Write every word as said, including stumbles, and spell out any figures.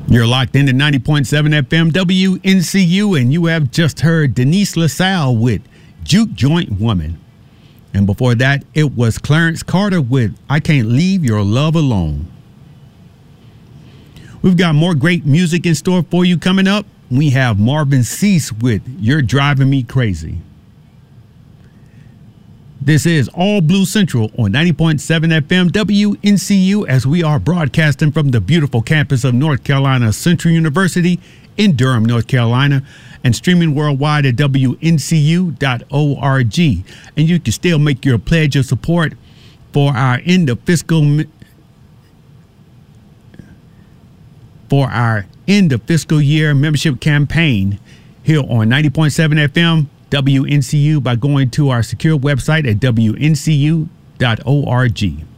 You're locked into ninety point seven F M W N C U, and you have just heard Denise LaSalle with Juke Joint Woman. And before that, it was Clarence Carter with I Can't Leave Your Love Alone. We've got more great music in store for you coming up. We have Marvin Cease with You're Driving Me Crazy. This is All Blue Central on ninety point seven F M W N C U, as we are broadcasting from the beautiful campus of North Carolina Central University in Durham, North Carolina, and streaming worldwide at W N C U dot org. And you can still make your pledge of support for our end of fiscal for our end of fiscal year membership campaign here on ninety point seven F M W N C U by going to our secure website at W N C U dot org.